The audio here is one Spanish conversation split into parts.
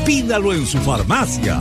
Pídalo en su farmacia.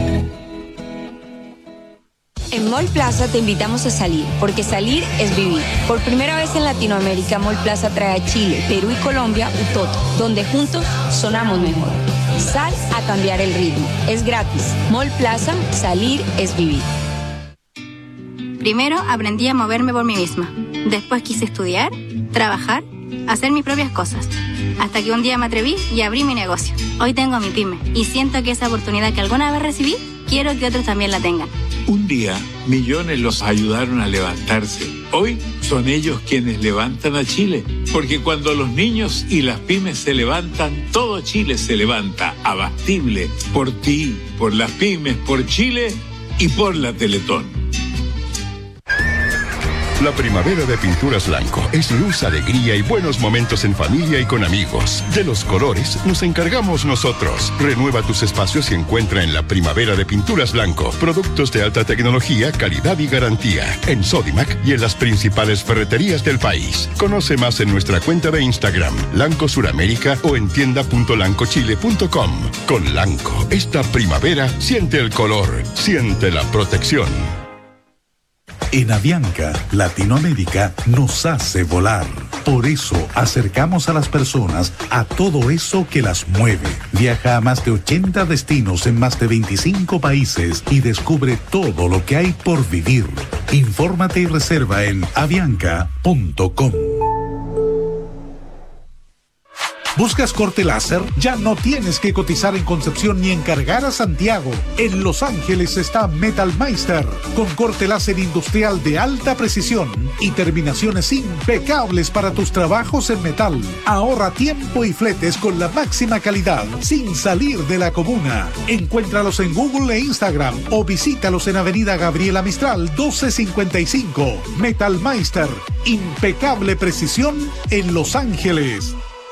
En Mall Plaza te invitamos a salir, porque salir es vivir. Por primera vez en Latinoamérica, Mall Plaza trae a Chile, Perú y Colombia Utoto, donde juntos sonamos mejor. Sal a cambiar el ritmo. Es gratis. Mall Plaza, salir es vivir. Primero aprendí a moverme por mí misma. Después quise estudiar, trabajar, hacer mis propias cosas. Hasta que un día me atreví y abrí mi negocio. Hoy tengo mi pyme y siento que esa oportunidad que alguna vez recibí, quiero que otros también la tengan. Un día, millones los ayudaron a levantarse. Hoy son ellos quienes levantan a Chile. Porque cuando los niños y las pymes se levantan, todo Chile se levanta. Abastible. Por ti, por las pymes, por Chile y por la Teletón. La primavera de Pinturas Blanco es luz, alegría y buenos momentos en familia y con amigos. De los colores nos encargamos nosotros. Renueva tus espacios y encuentra en la primavera de Pinturas Blanco productos de alta tecnología, calidad y garantía. En Sodimac y en las principales ferreterías del país. Conoce más en nuestra cuenta de Instagram, Lanco Suramérica, o en tienda.lancochile.com. Con Lanco, esta primavera siente el color, siente la protección. En Avianca, Latinoamérica nos hace volar. Por eso acercamos a las personas a todo eso que las mueve. Viaja a más de 80 destinos en más de 25 países y descubre todo lo que hay por vivir. Infórmate y reserva en avianca.com. ¿Buscas corte láser? Ya no tienes que cotizar en Concepción ni encargar a Santiago. En Los Ángeles está Metal Meister, con corte láser industrial de alta precisión y terminaciones impecables para tus trabajos en metal. Ahorra tiempo y fletes con la máxima calidad, sin salir de la comuna. Encuéntralos en Google e Instagram o visítalos en Avenida Gabriela Mistral 1255. Metal Meister, impecable precisión en Los Ángeles.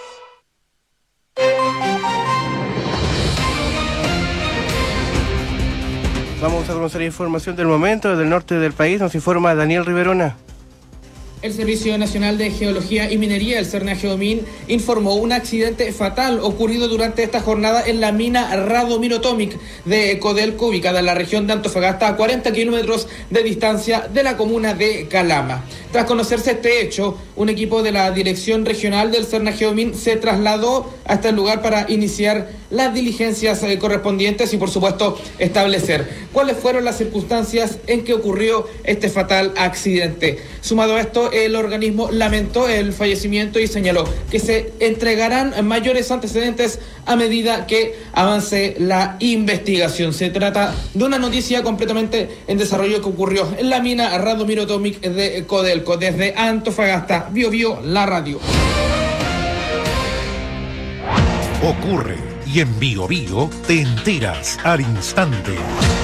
Vamos a conocer información del momento. Desde el norte del país nos informa Daniel Riverona. El Servicio Nacional de Geología y Minería, el Cernageomin, informó un accidente fatal ocurrido durante esta jornada en la mina Radomiro Tomic de Codelco, ubicada en la región de Antofagasta, a 40 kilómetros de distancia de la comuna de Calama. Tras conocerse este hecho, un equipo de la Dirección Regional del Cernageomin se trasladó hasta el lugar para iniciar las diligencias correspondientes y, por supuesto, establecer cuáles fueron las circunstancias en que ocurrió este fatal accidente. Sumado a esto, el organismo lamentó el fallecimiento y señaló que se entregarán mayores antecedentes a medida que avance la investigación. Se trata de una noticia completamente en desarrollo que ocurrió en la mina Radomiro Tomic de Codelco. Desde Antofagasta, Bio Bio, la radio. Ocurre y en Bio Bio te enteras al instante.